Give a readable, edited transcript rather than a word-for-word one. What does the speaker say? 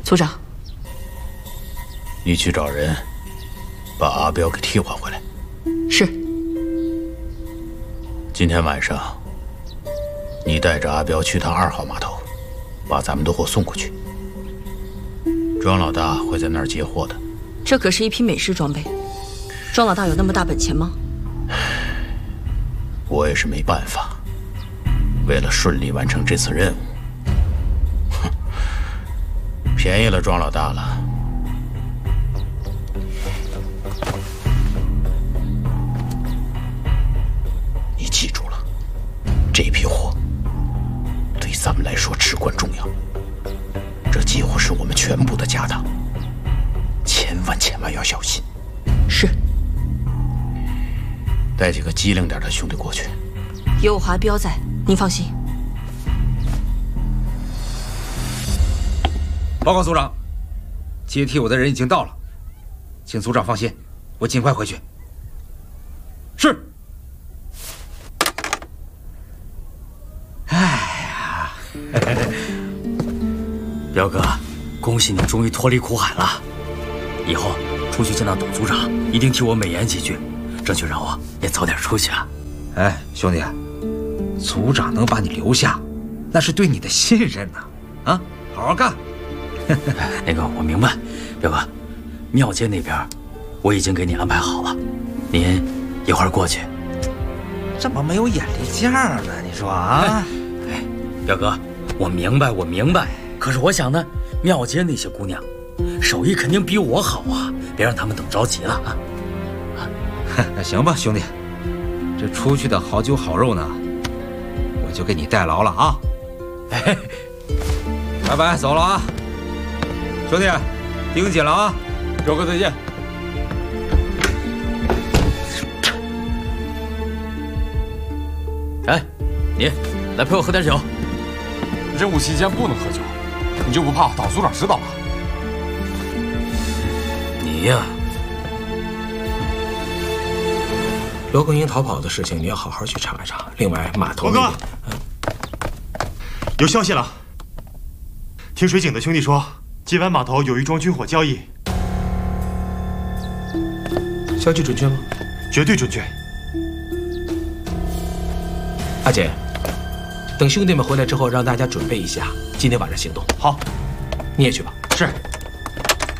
组长， 你去找人，把阿彪给替换回来。 是。 今天晚上，你带着阿彪去趟2号码头，把咱们的货送过去。庄老大会在那儿接货的。 这可是一批美式装备，庄老大有那么大本钱吗？ 我也是没办法。为了顺利完成这次任务，便宜了庄老大了。你记住了，这批货对咱们来说至关重要，这几乎是我们全部的家当，千万要小心。 是。 带几个机灵点的兄弟过去。 有我和阿彪在，您放心。 报告组长，接替我的人已经到了，请组长放心，我尽快回去。是。 哎呀，彪哥，恭喜你终于脱离苦海了！以后出去见到董组长，一定替我美言几句，争取让我也早点出去啊！ 哎，兄弟，组长能把你留下，那是对你的信任呐！啊，好好干。 那个我明白，彪哥，庙街那边我已经给你安排好了，您一会儿过去。 这么没有眼力劲儿呢？你说啊？ 哎，彪哥，我明白。可是我想呢，庙街那些姑娘，手艺肯定比我好啊，别让她们等着急了啊。 那行吧，兄弟，这出去的好酒好肉呢，我就给你代劳了啊。拜拜，走了啊。兄弟，盯紧了啊！ 彪哥再见。 哎，你来陪我喝点酒。 任务期间不能喝酒，你就不怕董组长知道吗？ 你呀， 罗桂英逃跑的事情，你要好好去查一查。另外，码头王哥，有消息了，听水井的兄弟说。今晚码头有一桩军火交易， 消息准确吗？ 绝对准确。 阿姐，等兄弟们回来之后，让大家准备一下，今天晚上行动。 好， 你也去吧。 是。